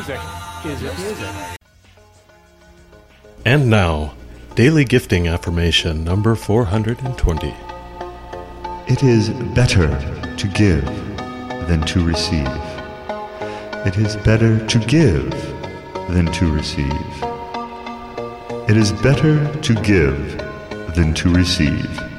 music? Is it music? And now, Daily Gifting Affirmation number 420. It is better to give than to receive. It is better to give than to receive. It is better to give than to receive.